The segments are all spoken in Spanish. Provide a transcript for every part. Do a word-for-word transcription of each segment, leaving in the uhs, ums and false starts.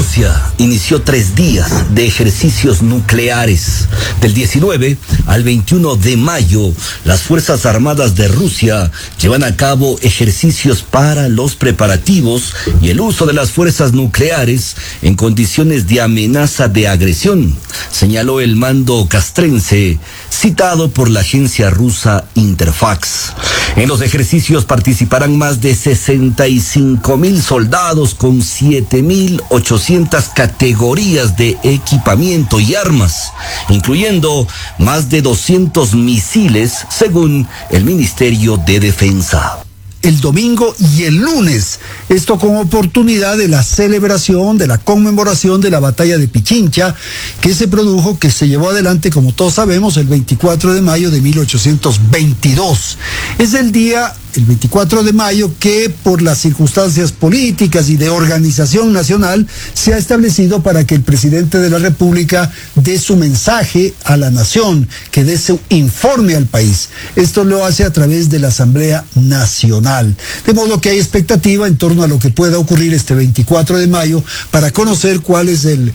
Rusia inició tres días de ejercicios nucleares. Del diecinueve al veintiuno de mayo, las Fuerzas Armadas de Rusia llevan a cabo ejercicios para los preparativos y el uso de las fuerzas nucleares en condiciones de amenaza de agresión, señaló el mando castrense, citado por la agencia rusa Interfax. En los ejercicios participarán más de sesenta y cinco mil soldados con siete mil ochocientas categorías de equipamiento y armas, incluyendo más de doscientos misiles, según el Ministerio de Defensa. El domingo y el lunes, esto con oportunidad de la celebración, de la conmemoración de la batalla de Pichincha, que se produjo, que se llevó adelante, como todos sabemos, el veinticuatro de mayo de mil ochocientos veintidós. Es el día, el veinticuatro de mayo, que por las circunstancias políticas y de organización nacional se ha establecido para que el presidente de la República dé su mensaje a la nación, que dé su informe al país. Esto lo hace a través de la Asamblea Nacional. De modo que hay expectativa en torno a lo que pueda ocurrir este veinticuatro de mayo para conocer cuál es el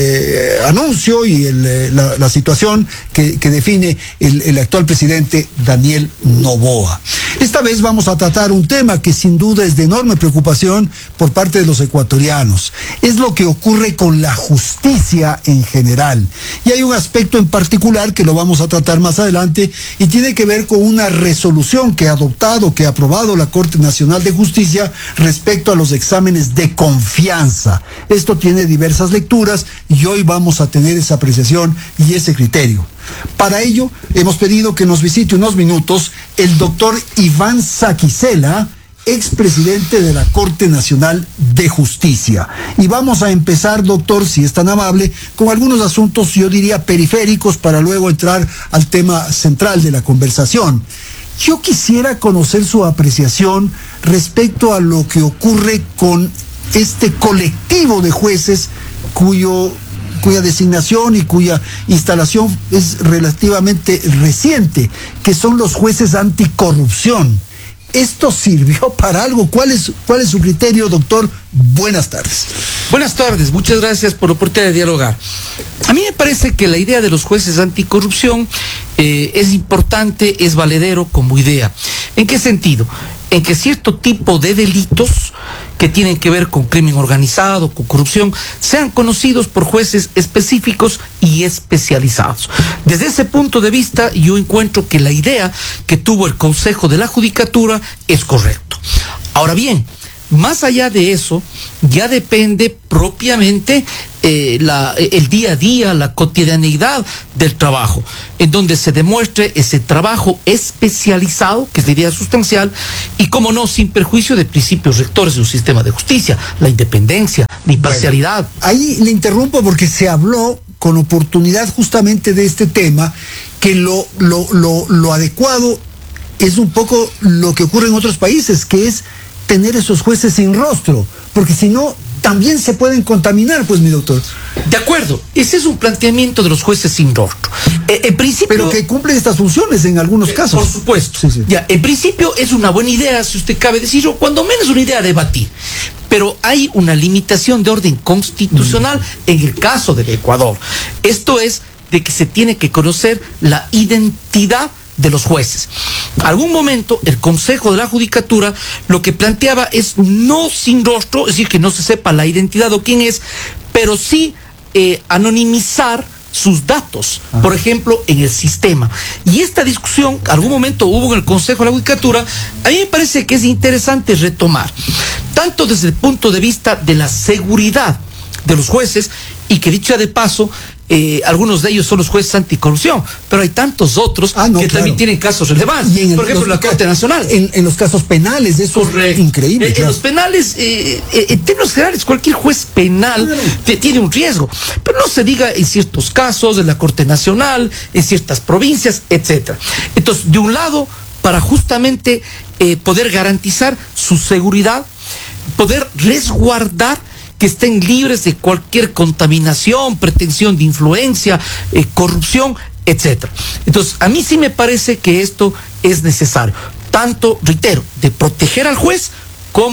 eh, anuncio y el, eh, la, la situación que, que define el, el actual presidente Daniel Noboa. Esta vez vamos a tratar un tema que sin duda es de enorme preocupación por parte de los ecuatorianos. Es lo que ocurre con la justicia en general. Y hay un aspecto en particular que lo vamos a tratar más adelante y tiene que ver con una resolución que ha adoptado, que ha aprobado la Corte Nacional de Justicia respecto a los exámenes de confianza. Esto tiene diversas lecturas y hoy vamos a tener esa apreciación y ese criterio. Para ello, hemos pedido que nos visite unos minutos el doctor Iván Saquicela, expresidente de la Corte Nacional de Justicia. Y vamos a empezar, doctor, si es tan amable, con algunos asuntos, yo diría, periféricos, para luego entrar al tema central de la conversación. Yo quisiera conocer su apreciación respecto a lo que ocurre con este colectivo de jueces cuyo cuya designación y cuya instalación es relativamente reciente, que son los jueces anticorrupción. ¿Esto sirvió para algo? ¿Cuál es, cuál es su criterio, doctor? Buenas tardes. Buenas tardes, muchas gracias por la oportunidad de dialogar. A mí me parece que la idea de los jueces anticorrupción eh, es importante, es valedero como idea. ¿En qué sentido? En que cierto tipo de delitos que tienen que ver con crimen organizado, con corrupción, sean conocidos por jueces específicos y especializados. Desde ese punto de vista, yo encuentro que la idea que tuvo el Consejo de la Judicatura es correcto. Ahora bien, más allá de eso, ya depende propiamente eh, la, el día a día, la cotidianeidad del trabajo, en donde se demuestre ese trabajo especializado, que es la idea sustancial, y como no, sin perjuicio de principios rectores de un sistema de justicia, la independencia, la imparcialidad. Bueno, ahí le interrumpo porque se habló con oportunidad justamente de este tema, que lo, lo, lo, lo adecuado es un poco lo que ocurre en otros países, que es tener esos jueces sin rostro, porque si no, también se pueden contaminar, pues, mi doctor. De acuerdo, ese es un planteamiento de los jueces sin rostro. Eh, en principio, pero que cumplen estas funciones en algunos eh, casos. Por supuesto. Sí, sí. Ya, en principio es una buena idea, si usted cabe decirlo, cuando menos una idea a debatir. Pero hay una limitación de orden constitucional mm. en el caso del Ecuador. Esto es de que se tiene que conocer la identidad de los jueces. Algún momento el Consejo de la Judicatura lo que planteaba es no sin rostro, es decir, que no se sepa la identidad o quién es, pero sí eh, anonimizar sus datos, ah. por ejemplo, en el sistema. Y esta discusión, algún momento hubo en el Consejo de la Judicatura, a mí me parece que es interesante retomar, tanto desde el punto de vista de la seguridad de los jueces, y que dicho de paso, Eh, algunos de ellos son los jueces anticorrupción, pero hay tantos otros ah, no, que claro. también tienen casos relevantes. Y en el, por ejemplo, la Corte Nacional. En, en los casos penales, eso Correcto. es increíble. En, claro. en los penales, eh, eh, en términos generales, cualquier juez penal claro. te, tiene un riesgo, pero no se diga en ciertos casos de la Corte Nacional, en ciertas provincias, etcétera. Entonces, de un lado, para justamente eh, poder garantizar su seguridad, poder resguardar que estén libres de cualquier contaminación, pretensión de influencia, eh, corrupción, etcétera. Entonces, a mí sí me parece que esto es necesario, tanto, reitero, de proteger al juez como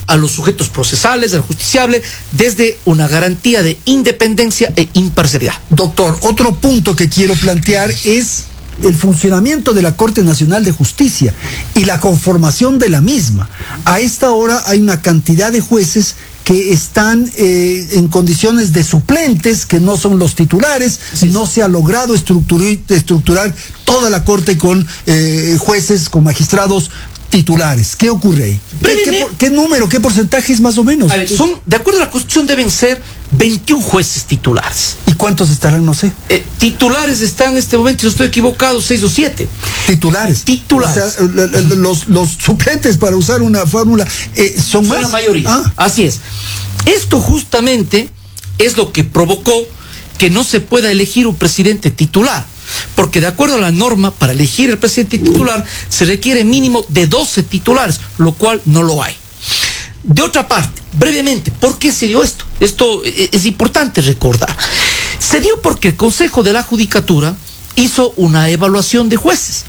a los sujetos procesales, al justiciable, desde una garantía de independencia e imparcialidad. Doctor, otro punto que quiero plantear es el funcionamiento de la Corte Nacional de Justicia y la conformación de la misma. A esta hora hay una cantidad de jueces que están eh, en condiciones de suplentes, que no son los titulares, sí. No se ha logrado estructurar, estructurar toda la Corte con eh, jueces, con magistrados titulares. ¿Qué ocurre ahí? ¿Qué, qué, qué número, qué porcentajes más o menos? A ver, son, de acuerdo a la Constitución, deben ser veintiún jueces titulares. ¿Y cuántos estarán? No sé. Eh, titulares están en este momento, si no estoy equivocado, seis o siete. Titulares. Titulares. O sea, los, los suplentes, para usar una fórmula, eh, son, son más. la mayoría. Ah. Así es. Esto justamente es lo que provocó que no se pueda elegir un presidente titular. Porque de acuerdo a la norma, para elegir el presidente titular se requiere mínimo de doce titulares, lo cual no lo hay. De otra parte, brevemente, ¿por qué se dio esto? Esto es importante recordar. Se dio porque el Consejo de la Judicatura hizo una evaluación de jueces.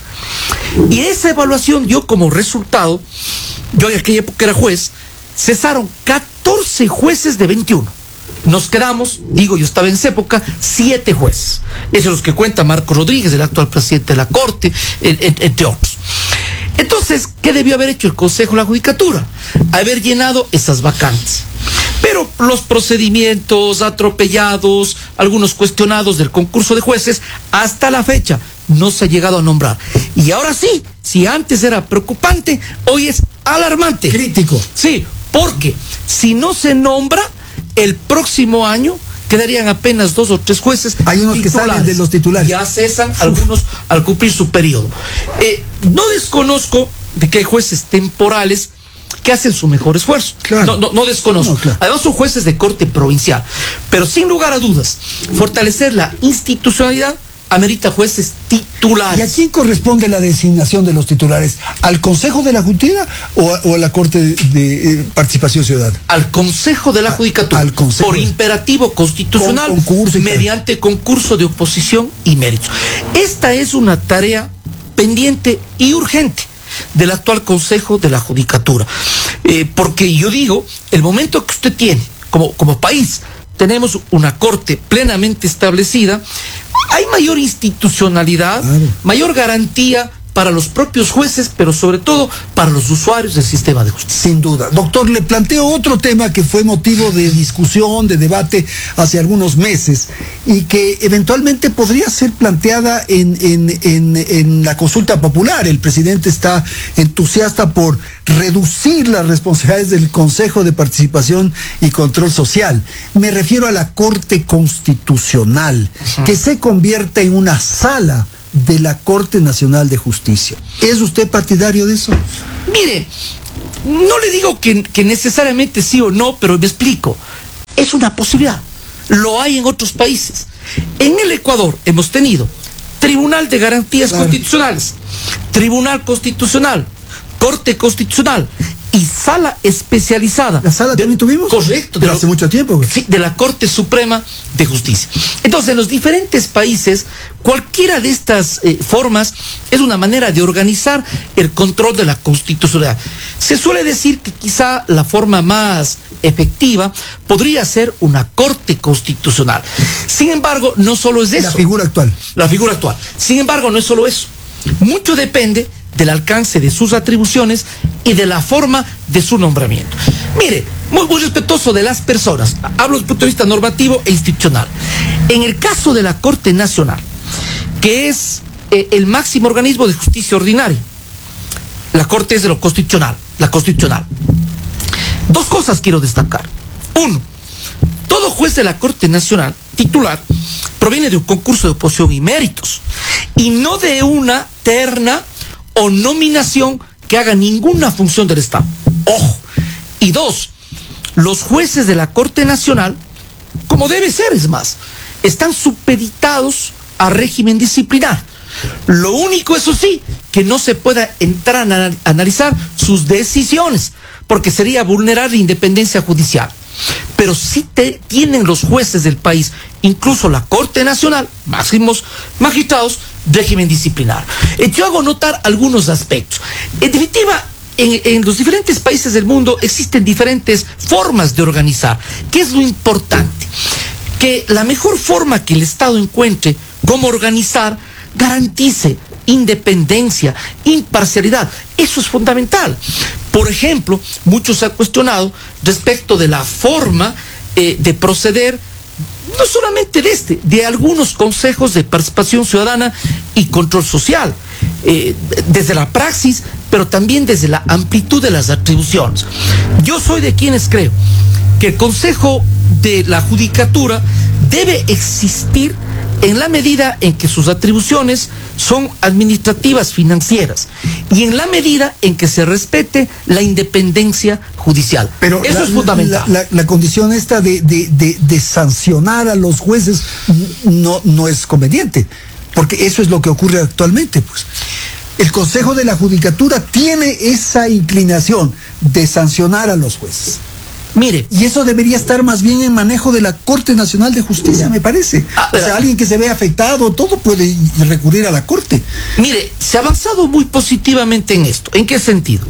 Y esa evaluación dio como resultado, yo en aquella época era juez, cesaron catorce jueces de veintiuno. Nos quedamos, digo, yo estaba en esa época, siete jueces. Esos son los que cuenta Marco Rodríguez, el actual presidente de la Corte, entre otros. Entonces, ¿qué debió haber hecho el Consejo de la Judicatura? Haber llenado esas vacantes. Pero los procedimientos atropellados, algunos cuestionados del concurso de jueces, hasta la fecha no se ha llegado a nombrar. Y ahora sí, si antes era preocupante, hoy es alarmante. Crítico. Sí, porque si no se nombra, el próximo año quedarían apenas dos o tres jueces. Hay unos titulares que salen de los titulares. Ya cesan algunos al cumplir su periodo. Eh, no desconozco de que hay jueces temporales que hacen su mejor esfuerzo. Claro. No, no, no desconozco. No, claro. Además son jueces de corte provincial. Pero sin lugar a dudas, fortalecer la institucionalidad amerita jueces titulares. ¿Y a quién corresponde la designación de los titulares? ¿Al Consejo de la Justicia o a, o a la Corte de, de eh, Participación Ciudadana? Al Consejo de la Judicatura. Al Consejo. Por imperativo constitucional, con concurso mediante concurso de oposición y méritos. Esta es una tarea pendiente y urgente del actual Consejo de la Judicatura. Eh, porque yo digo, el momento que usted tiene, como, como país, tenemos una Corte plenamente establecida, hay mayor institucionalidad, claro, mayor garantía para los propios jueces, pero sobre todo para los usuarios del sistema de justicia. Sin duda. Doctor, le planteo otro tema que fue motivo de discusión, de debate hace algunos meses y que eventualmente podría ser planteada en, en, en, en la consulta popular. El presidente está entusiasta por reducir las responsabilidades del Consejo de Participación y Control Social. Me refiero a la Corte Constitucional, uh-huh, que se convierta en una sala de la Corte Nacional de Justicia. ¿Es usted partidario de eso? Mire, no le digo que, que necesariamente sí o no, pero me explico. Es una posibilidad. Lo hay en otros países. En el Ecuador hemos tenido Tribunal de Garantías, claro, Constitucionales, Tribunal Constitucional, Corte Constitucional y sala especializada. ¿La sala también tuvimos? Correcto. Pero hace mucho tiempo. Sí, de la Corte Suprema de Justicia. Entonces, en los diferentes países, cualquiera de estas eh, formas es una manera de organizar el control de la constitucionalidad. Se suele decir que quizá la forma más efectiva podría ser una Corte Constitucional. Sin embargo, no solo es eso. La figura actual. La figura actual. Sin embargo, no es solo eso. Mucho depende del alcance de sus atribuciones y de la forma de su nombramiento. Mire, muy, muy respetuoso de las personas, hablo desde el punto de vista normativo e institucional. En el caso de la Corte Nacional, que es eh, el máximo organismo de justicia ordinaria, la Corte es de lo constitucional, la constitucional. Dos cosas quiero destacar. Uno, todo juez de la Corte Nacional titular proviene de un concurso de oposición y méritos, y no de una terna o nominación que haga ninguna función del Estado. Ojo. Y dos, los jueces de la Corte Nacional, como debe ser, es más, están supeditados a régimen disciplinar. Lo único, eso sí, que no se pueda entrar a analizar sus decisiones, porque sería vulnerar la independencia judicial. Pero sí te, tienen los jueces del país, incluso la Corte Nacional, máximos magistrados, régimen disciplinar. Eh, yo hago notar algunos aspectos. En definitiva, en, en los diferentes países del mundo existen diferentes formas de organizar. ¿Qué es lo importante? Que la mejor forma que el Estado encuentre cómo organizar garantice independencia, imparcialidad. Eso es fundamental. Por ejemplo, muchos se han cuestionado respecto de la forma eh, de proceder, no solamente de este, de algunos consejos de participación ciudadana y control social, eh, desde la praxis, pero también desde la amplitud de las atribuciones. Yo soy de quienes creo que el Consejo de la Judicatura debe existir en la medida en que sus atribuciones son administrativas, financieras, y en la medida en que se respete la independencia judicial. Pero eso la, es fundamental. La, la, la condición esta de, de, de, de sancionar a los jueces no, no es conveniente, porque eso es lo que ocurre actualmente, pues. El Consejo de la Judicatura tiene esa inclinación de sancionar a los jueces. Mire, y eso debería estar más bien en manejo de la Corte Nacional de Justicia, me parece. Ah, o sea, alguien que se ve afectado, todo puede recurrir a la Corte. Mire, se ha avanzado muy positivamente en esto. ¿En qué sentido?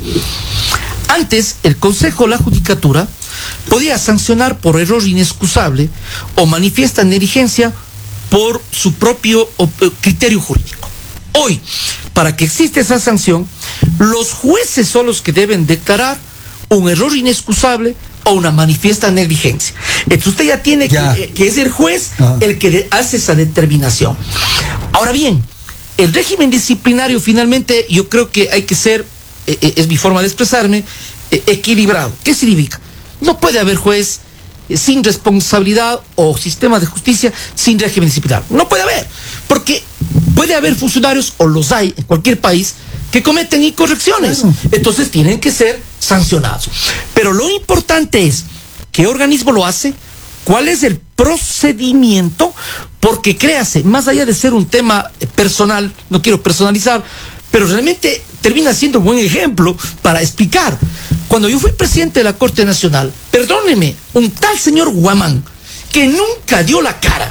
Antes, el Consejo de la Judicatura podía sancionar por error inexcusable o manifiesta negligencia por su propio criterio jurídico. Hoy, para que exista esa sanción, los jueces son los que deben declarar un error inexcusable o una manifiesta negligencia. Entonces usted ya tiene ya. Que, que es el juez Ajá. el que hace esa determinación. Ahora bien, el régimen disciplinario finalmente yo creo que hay que ser, eh, es mi forma de expresarme, eh, equilibrado. ¿Qué significa? No puede haber juez eh, sin responsabilidad o sistema de justicia sin régimen disciplinario. No puede haber, porque puede haber funcionarios, o los hay en cualquier país, que cometen incorrecciones. Claro. Entonces tienen que ser sancionados. Pero lo importante es qué organismo lo hace, cuál es el procedimiento, porque créase, más allá de ser un tema personal, no quiero personalizar, pero realmente termina siendo un buen ejemplo para explicar. Cuando yo fui presidente de la Corte Nacional, perdóneme, un tal señor Guamán, que nunca dio la cara,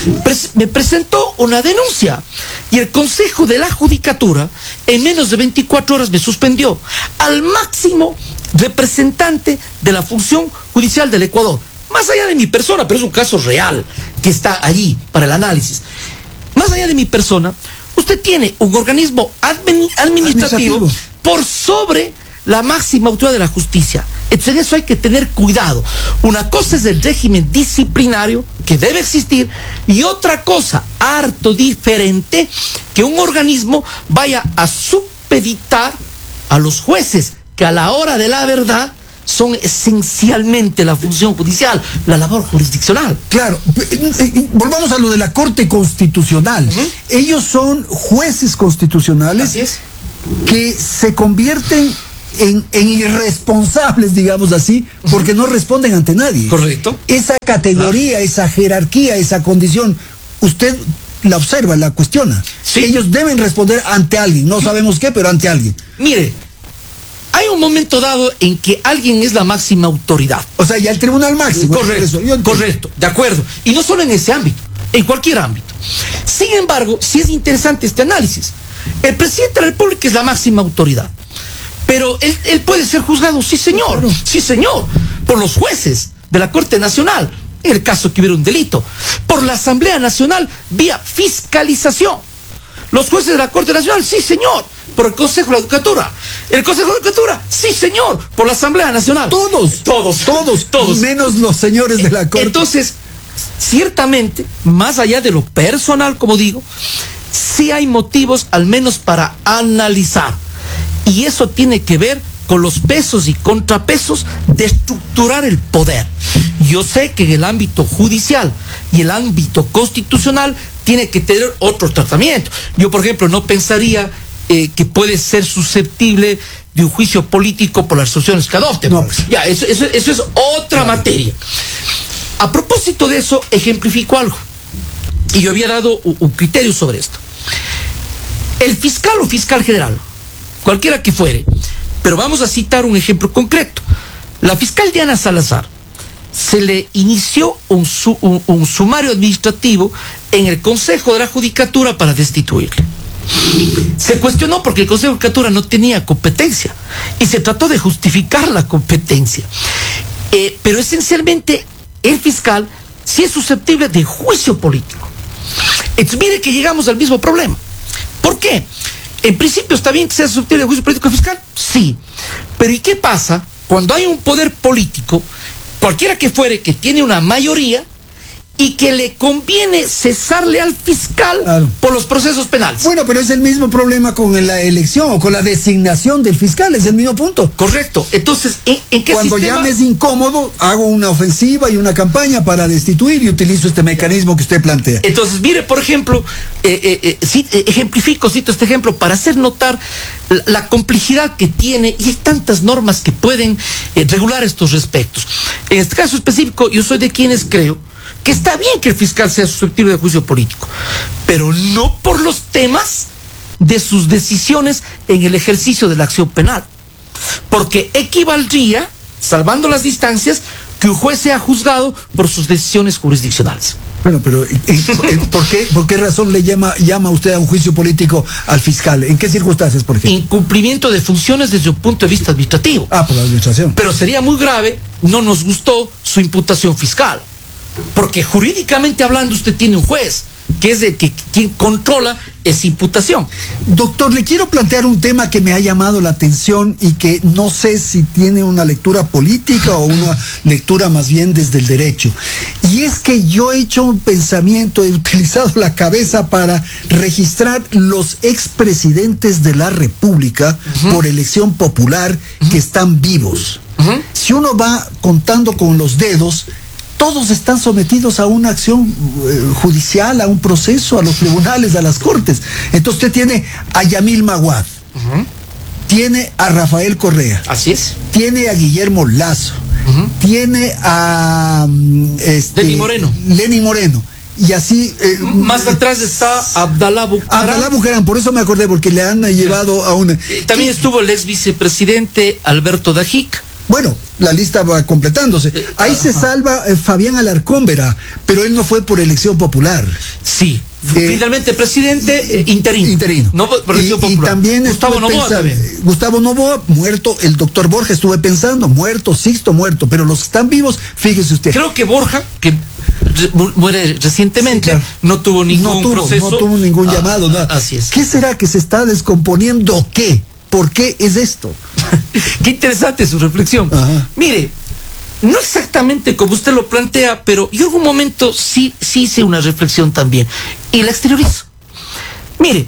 me presentó una denuncia y el Consejo de la Judicatura en menos de veinticuatro horas me suspendió al máximo representante de la función judicial del Ecuador, más allá de mi persona, pero es un caso real que está allí para el análisis. Más allá de mi persona, usted tiene un organismo admin, administrativo, administrativo por sobre la máxima autoridad de la justicia. Entonces en eso hay que tener cuidado. Una cosa es el régimen disciplinario que debe existir y otra cosa harto diferente, que un organismo vaya a supeditar a los jueces, que a la hora de la verdad son esencialmente la función judicial, la labor jurisdiccional. Claro, volvamos a lo de la Corte Constitucional. Uh-huh. Ellos son jueces constitucionales. Así es. Que se convierten En, en irresponsables, digamos así, porque no responden ante nadie. Correcto. Esa categoría, claro. esa jerarquía, esa condición, usted la observa, la cuestiona. Sí. Ellos deben responder ante alguien, no sabemos qué, pero ante alguien. Mire, hay un momento dado en que alguien es la máxima autoridad. O sea, ya el tribunal máximo. Correcto, correcto, de acuerdo. Y no solo en ese ámbito, en cualquier ámbito. Sin embargo, sí es interesante este análisis. El presidente de la República es la máxima autoridad. Pero él, él puede ser juzgado, sí señor, claro. sí señor, por los jueces de la Corte Nacional, en el caso que hubiera un delito, por la Asamblea Nacional vía fiscalización. Los jueces de la Corte Nacional, sí señor, por el Consejo de la Judicatura. El Consejo de la Judicatura, sí señor, por la Asamblea Nacional. Todos, todos, todos, todos. Menos los señores de la Corte. Entonces, ciertamente, más allá de lo personal, como digo, sí hay motivos al menos para analizar. Y eso tiene que ver con los pesos y contrapesos de estructurar el poder. Yo sé que en el ámbito judicial y el ámbito constitucional tiene que tener otro tratamiento. Yo, por ejemplo, no pensaría eh, que puede ser susceptible de un juicio político por las resoluciones que adopte. No. Ya, eso, eso, eso es otra claro. materia. A propósito de eso, ejemplifico algo. Y yo había dado un, un criterio sobre esto. El fiscal o fiscal general, cualquiera que fuere, pero vamos a citar un ejemplo concreto. La fiscal Diana Salazar se le inició un, su, un, un sumario administrativo en el Consejo de la Judicatura para destituirle. Se cuestionó porque el Consejo de Judicatura no tenía competencia y se trató de justificar la competencia. Eh, pero esencialmente el fiscal sí es susceptible de juicio político. Entonces mire que llegamos al mismo problema. ¿Por qué? En principio está bien que sea susceptible de juicio político fiscal, sí. Pero ¿y qué pasa cuando hay un poder político, cualquiera que fuere, que tiene una mayoría y que le conviene cesarle al fiscal claro. por los procesos penales? Bueno, pero es el mismo problema con la elección o con la designación del fiscal, es el mismo punto. Correcto. Entonces, ¿en, en qué Cuando sistema? ya me es incómodo, hago una ofensiva y una campaña para destituir y utilizo este mecanismo que usted plantea. Entonces, mire, por ejemplo, eh, eh, eh, sí, eh, ejemplifico, cito este ejemplo para hacer notar la, la complejidad que tiene, y hay tantas normas que pueden eh, regular estos respectos. En este caso específico, yo soy de quienes creo que está bien que el fiscal sea susceptible de juicio político, pero no por los temas de sus decisiones en el ejercicio de la acción penal, porque equivaldría, salvando las distancias, que un juez sea juzgado por sus decisiones jurisdiccionales. Bueno, pero ¿por qué, por qué razón le llama, llama usted a un juicio político al fiscal? ¿En qué circunstancias, por ejemplo? Incumplimiento de funciones desde un punto de vista administrativo. Ah, por la administración. Pero sería muy grave, no nos gustó su imputación fiscal. Porque jurídicamente hablando usted tiene un juez, que es el que quien controla esa imputación. Doctor, le quiero plantear un tema que me ha llamado la atención y que no sé si tiene una lectura política o una lectura más bien desde el derecho. Y es que yo he hecho un pensamiento, he utilizado la cabeza para registrar los expresidentes de la República uh-huh. por elección popular uh-huh. que están vivos. Uh-huh. Si uno va contando con los dedos, todos están sometidos a una acción eh, judicial, a un proceso, a los tribunales, a las cortes. Entonces usted tiene a Yamil Maguad, uh-huh. tiene a Rafael Correa. Así es. Tiene a Guillermo Lazo, uh-huh. tiene a este, Lenny Moreno. Lenny Moreno. Y así... Eh, Más atrás está Abdalá Bucaram. Abdalá Bucaram, por eso me acordé, porque le han llevado a una... También estuvo el ex vicepresidente Alberto Dajic. Bueno, la lista va completándose. Ahí se salva eh, Fabián Alarcón, verá, pero él no fue por elección popular. Sí, eh, finalmente presidente eh, interino. Interino. No por elección y, popular. Y también Gustavo Noboa pensando, también. Gustavo Noboa, muerto. El doctor Borja, estuve pensando, muerto. Sixto, muerto. Pero los que están vivos, fíjese usted. Creo que Borja, que muere recientemente, sí, claro. no tuvo ningún no tuvo, proceso. No tuvo ningún ah, llamado, nada. Así es. ¿Qué será que se está descomponiendo o qué? ¿Por qué es esto? Qué interesante su reflexión. Ajá. Mire, no exactamente como usted lo plantea, pero yo en algún momento sí, sí hice una reflexión también y la exteriorizo. Mire,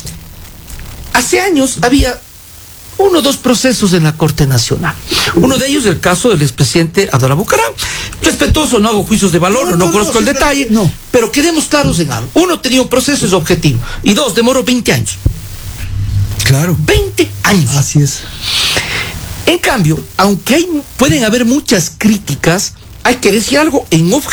hace años había uno o dos procesos en la Corte Nacional. Uno de ellos el caso del expresidente Abdalá Bucaram. Respetuoso, no hago juicios de valor, no, no, no conozco no, el detalle, no. pero quedemos claros en algo. Uno tenía un proceso, es objetivo, y dos, demoró veinte años. Claro. veinte años. Así es. En cambio, aunque hay, pueden haber muchas críticas, hay que decir algo en